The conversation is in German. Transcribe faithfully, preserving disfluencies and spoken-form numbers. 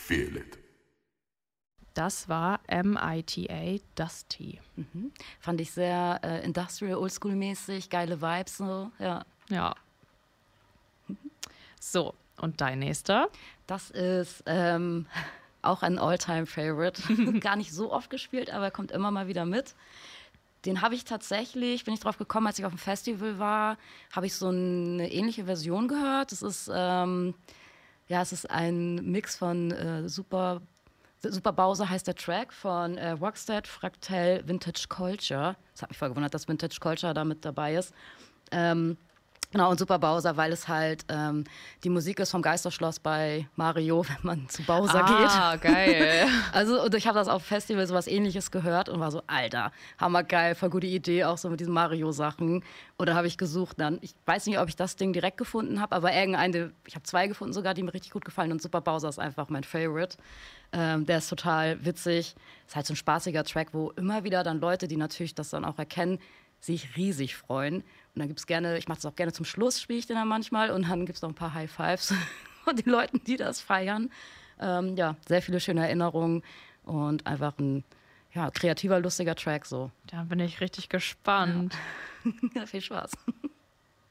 Feel It. Das war M I T A, Dusty. Mhm. Fand ich sehr äh, Industrial, Oldschool-mäßig, geile Vibes so, ja. Ja. So, und dein nächster? Das ist ähm, auch ein All-Time-Favorite. Gar nicht so oft gespielt, aber kommt immer mal wieder mit. Den habe ich tatsächlich, bin ich drauf gekommen, als ich auf dem Festival war, habe ich so eine ähnliche Version gehört. Das ist, ähm, ja, es ist ein Mix von äh, Super, Super Bowser heißt der Track, von äh, Rockstead, Fractal, Vintage Culture. Das hat mich voll gewundert, dass Vintage Culture da mit dabei ist. Ähm, Genau, und Super Bowser, weil es halt ähm, die Musik ist vom Geisterschloss bei Mario, wenn man zu Bowser geht. Ah, geil. Also, und ich habe das auf Festivals sowas Ähnliches gehört und war so, Alter, hammergeil, voll gute Idee, auch so mit diesen Mario-Sachen. Oder habe ich gesucht dann, ich weiß nicht, ob ich das Ding direkt gefunden habe, aber irgendeine, ich habe zwei gefunden sogar, die mir richtig gut gefallen und Super Bowser ist einfach mein Favorite. Ähm, der ist total witzig, ist halt so ein spaßiger Track, wo immer wieder dann Leute, die natürlich das dann auch erkennen, sich riesig freuen. Und dann gibt es gerne, ich mache das auch gerne zum Schluss, spiele ich den dann manchmal. Und dann gibt es noch ein paar High Fives von den Leuten, die das feiern. Ähm, ja, sehr viele schöne Erinnerungen und einfach ein ja, kreativer, lustiger Track so. Da bin ich richtig gespannt. Ja, ja viel Spaß.